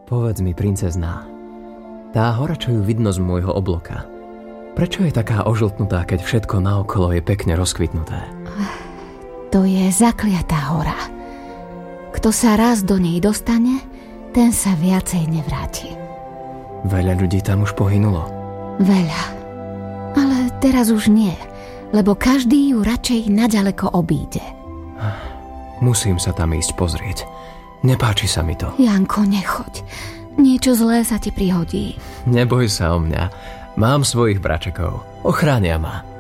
Povedz mi, princezná, tá hora, čo ju vidno z môjho obloka, prečo je taká ožltnutá, keď všetko naokolo je pekne rozkvitnuté? To je zakliatá hora. Kto sa raz do nej dostane, ten sa viacej nevráti. Veľa ľudí tam už pohynulo. Veľa. Ale teraz už nie, lebo každý ju radšej naďaleko obíde. Musím sa tam ísť pozrieť. Nepáči sa mi to. Janko, nechoď. Niečo zlé sa ti prihodí. Neboj sa o mňa. Mám svojich bračekov. Ochránia ma.